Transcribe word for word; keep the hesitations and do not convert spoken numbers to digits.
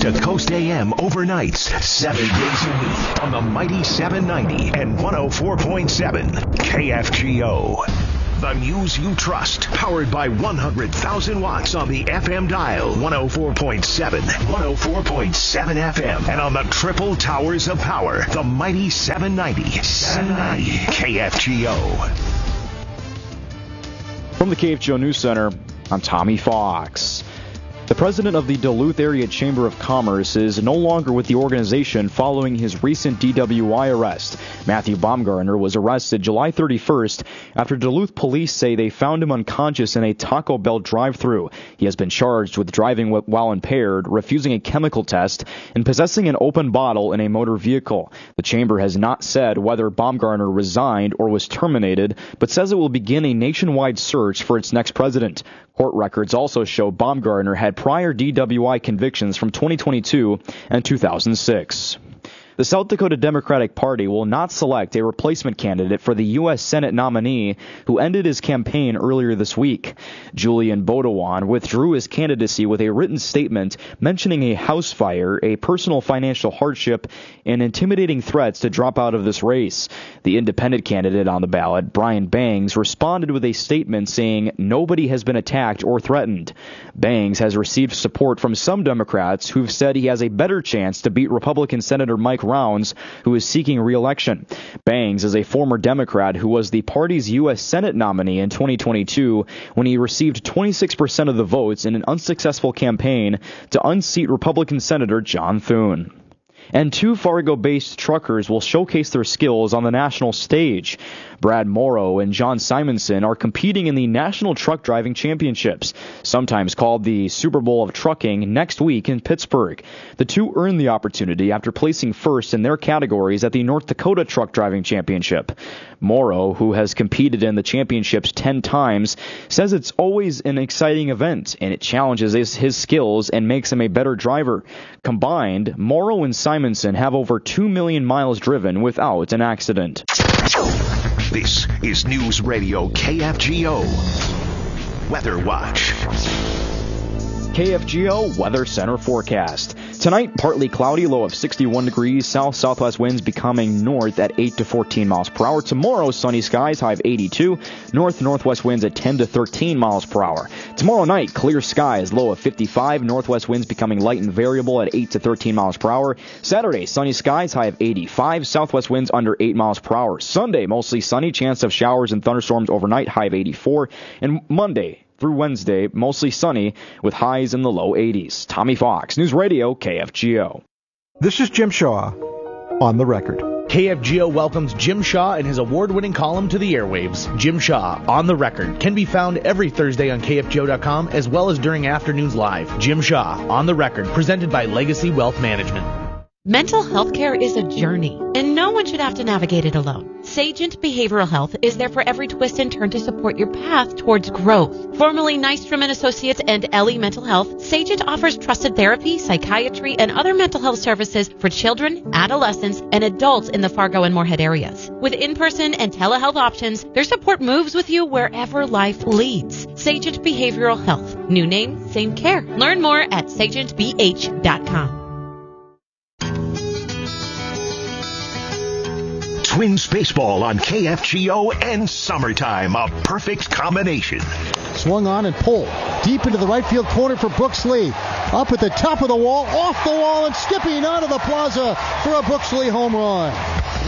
to Coast A M overnights, seven days a week on the mighty seven ninety and one oh four point seven K F G O. The news you trust, powered by one hundred thousand watts on the F M dial, one oh four point seven, one oh four point seven F M, and on the triple towers of power, the mighty seven ninety, seven ninety K F G O. From the K F G O News Center, I'm Tommy Fox. The president of the Duluth Area Chamber of Commerce is no longer with the organization following his recent D W I arrest. Matthew Baumgartner was arrested July thirty-first after Duluth police say they found him unconscious in a Taco Bell drive-thru. He has been charged with driving while impaired, refusing a chemical test, and possessing an open bottle in a motor vehicle. The chamber has not said whether Baumgartner resigned or was terminated, but says it will begin a nationwide search for its next president. Court records also show Baumgartner had prior D W I convictions from twenty twenty-two and two thousand six. The South Dakota Democratic Party will not select a replacement candidate for the U S Senate nominee who ended his campaign earlier this week. Julian Bodowan withdrew his candidacy with a written statement mentioning a house fire, a personal financial hardship, and intimidating threats to drop out of this race. The independent candidate on the ballot, Brian Bangs, responded with a statement saying nobody has been attacked or threatened. Bangs has received support from some Democrats who've said he has a better chance to beat Republican Senator Mike Rounds, who is seeking re-election. Bangs is a former Democrat who was the party's U S Senate nominee in twenty twenty-two when he received twenty-six percent of the votes in an unsuccessful campaign to unseat Republican Senator John Thune. And two Fargo-based truckers will showcase their skills on the national stage. Brad Morrow and John Simonson are competing in the National Truck Driving Championships, sometimes called the Super Bowl of Trucking, next week in Pittsburgh. The two earned the opportunity after placing first in their categories at the North Dakota Truck Driving Championship. Morrow, who has competed in the championships ten times, says it's always an exciting event, and it challenges his, his skills and makes him a better driver. Combined, Morrow and Simonson have over two million miles driven without an accident. This is News Radio K F G O Weather Watch. K F G O Weather Center forecast. Tonight, partly cloudy, low of sixty-one degrees, south-southwest winds becoming north at eight to fourteen miles per hour. Tomorrow, sunny skies, high of eighty-two, north-northwest winds at ten to thirteen miles per hour. Tomorrow night, clear skies, low of fifty-five, northwest winds becoming light and variable at eight to thirteen miles per hour. Saturday, sunny skies, high of eighty-five, southwest winds under eight miles per hour. Sunday, mostly sunny, chance of showers and thunderstorms overnight, high of eighty-four. And Monday through Wednesday, mostly sunny with highs in the low eighties. Tommy Fox, News Radio K F G O. This is Jim Shaw on the record. K F G O welcomes Jim Shaw and his award-winning column to the airwaves. Jim Shaw, On the Record, can be found every Thursday on K F G O dot com as well as during Afternoons Live. Jim Shaw, On the Record, presented by Legacy Wealth Management. Mental health care is a journey, and no one should have to navigate it alone. Sagent Behavioral Health is there for every twist and turn to support your path towards growth. Formerly Nystrom and Associates and Ellie Mental Health, Sagent offers trusted therapy, psychiatry, and other mental health services for children, adolescents, and adults in the Fargo and Moorhead areas. With in-person and telehealth options, their support moves with you wherever life leads. Sagent Behavioral Health. New name, same care. Learn more at sagent b h dot com. Twins baseball on K F G O and summertime, a perfect combination. Swung on and pulled deep into the right field corner for Brooks Lee. Up at the top of the wall, off the wall, and skipping out of the plaza for a Brooks Lee home run.